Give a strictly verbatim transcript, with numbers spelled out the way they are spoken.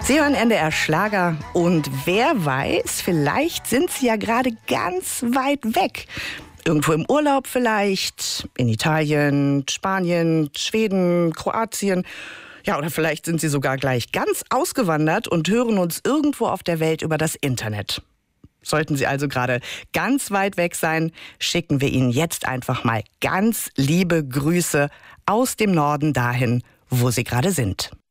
Sie hören N D R Schlager und wer weiß, vielleicht sind Sie ja gerade ganz weit weg. Irgendwo im Urlaub vielleicht, in Italien, Spanien, Schweden, Kroatien. Ja, oder vielleicht sind Sie sogar gleich ganz ausgewandert und hören uns irgendwo auf der Welt über das Internet. Sollten Sie also gerade ganz weit weg sein, schicken wir Ihnen jetzt einfach mal ganz liebe Grüße aus dem Norden dahin, wo Sie gerade sind.